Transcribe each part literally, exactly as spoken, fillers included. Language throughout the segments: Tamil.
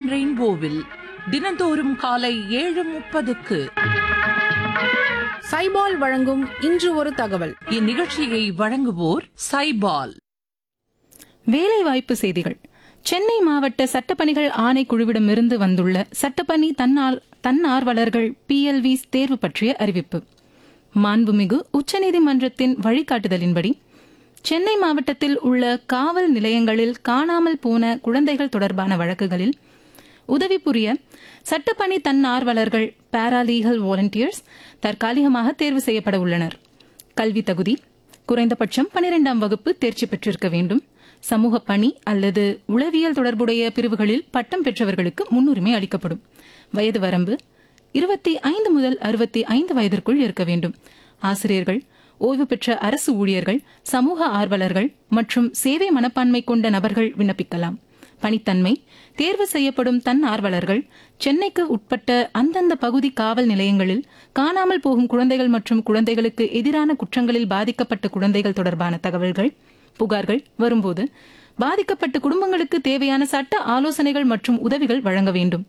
ரெயின்போவில் தினந்தோறும் காலை ஏழு முப்பதுக்கு சைபால் வழங்கும் இன்று ஒரு தகவல். இந்நிகழ்ச்சியை வழங்குவோர் சைபால். வேலைவாய்ப்பு செய்திகள். சென்னை மாவட்ட சட்டப்பணிகள் ஆணைக்குழுவிடமிருந்து வந்துள்ள சட்டப்பணி தன்னார்வலர்கள் பிஎல்வி தேர்வு பற்றிய அறிவிப்பு. மாண்புமிகு உச்சநீதிமன்றத்தின் வழிகாட்டுதலின்படி சென்னை மாவட்டத்தில் உள்ள காவல் நிலையங்களில் காணாமல் போன குழந்தைகள் தொடர்பான வழக்குகளில் உதவி புரிய சட்டப்பணி தன்னார்வலர்கள் பாராலீகல் வாலண்டியர்ஸ் தற்காலிகமாக தேர்வு செய்யப்பட உள்ளனர். கல்வி தகுதி குறைந்தபட்சம் பனிரெண்டாம் வகுப்பு தேர்ச்சி பெற்றிருக்க வேண்டும். சமூக பணி அல்லது உளவியல் தொடர்புடைய பிரிவுகளில் பட்டம் பெற்றவர்களுக்கு முன்னுரிமை அளிக்கப்படும். வயது வரம்பு இருபத்தி ஐந்து முதல் அறுபத்தி ஐந்து வயதிற்குள் இருக்க வேண்டும். ஆசிரியர்கள், ஓய்வு பெற்ற அரசு ஊழியர்கள், சமூக ஆர்வலர்கள் மற்றும் சேவை மனப்பான்மை கொண்ட நபர்கள் விண்ணப்பிக்கலாம். பணித்தன்மை தேர்வு செய்யப்படும் தன்னார்வலர்கள் சென்னைக்கு உட்பட்ட அந்தந்த பகுதி காவல் நிலையங்களில் காணாமல் போகும் குழந்தைகள் மற்றும் குழந்தைகளுக்கு எதிரான குற்றங்களில் பாதிக்கப்பட்ட குழந்தைகள் தொடர்பான தகவல்கள், புகார்கள் வரும்போது பாதிக்கப்பட்ட குடும்பங்களுக்கு தேவையான சட்ட ஆலோசனைகள் மற்றும் உதவிகள் வழங்க வேண்டும்.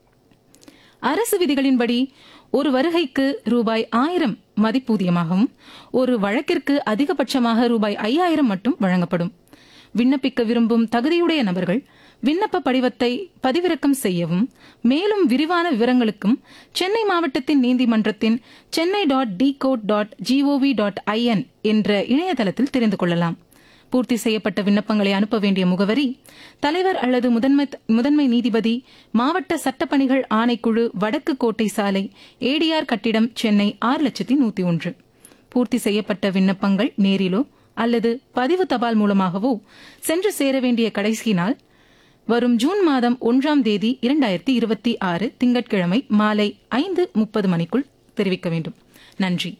அரசு விதிகளின்படி ஒரு வருகைக்கு ரூபாய் ஆயிரம் மதிப்பூதியமாகவும் ஒரு வழக்கிற்கு அதிகபட்சமாக ரூபாய் ஐயாயிரம் மட்டும் வழங்கப்படும். விண்ணப்பிக்க விரும்பும் தகுதியுடைய நபர்கள் விண்ணப்ப படிவத்தை பதிவிறக்கம் செய்யவும் மேலும் விரிவான விவரங்களுக்கும் சென்னை மாவட்டத்தின் நீதிமன்றத்தின் Chennai dot D code dot gov dot IN என்ற இணையதளத்தில் தெரிந்து கொள்ளலாம். பூர்த்தி செய்யப்பட்ட விண்ணப்பங்களை அனுப்ப வேண்டிய முகவரி தலைவர் அல்லது முதன்மை முதன்மை நீதிபதி, மாவட்ட சட்டப்பணிகள் ஆணைக்குழு, வடக்கு கோட்டை சாலை, ஏடிஆர் கட்டிடம், சென்னை ஆறு லட்சத்தி நூத்தி ஒன்று. பூர்த்தி செய்யப்பட்ட விண்ணப்பங்கள் நேரிலோ அல்லது பதிவு தபால் மூலமாகவோ சென்று சேர வேண்டிய கடைசி நாள் வரும் ஜூன் மாதம் ஒன்றாம் தேதி இரண்டாயிரத்தி இருபத்தி ஆறு திங்கட்கிழமை மாலை ஐந்து முப்பது மணிக்குள் தெரிவிக்க வேண்டும். நன்றி.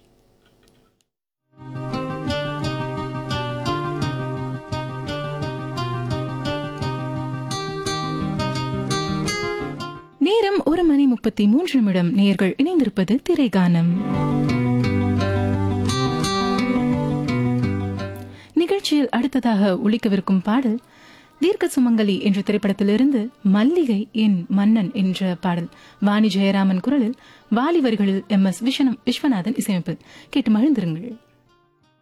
நேரம் ஒரு மணி முப்பத்தி மூன்று நிமிடம். நேர்கள் இணைந்திருப்பது திரைகானம். நிகழ்ச்சியில் அடுத்ததாக ஒலிக்கவிருக்கும் பாடல் தீர்க்க சுமங்கலி என்ற திரைப்படத்திலிருந்து மல்லிகை என் மன்னன் என்ற பாடல். வாணி ஜெயராமன் குரலில், வாலி வரிகளில் எம் எஸ் விஸ்வநாதன் இசையமைப்பு. கேட்டு மகிழ்ந்திருங்கள்.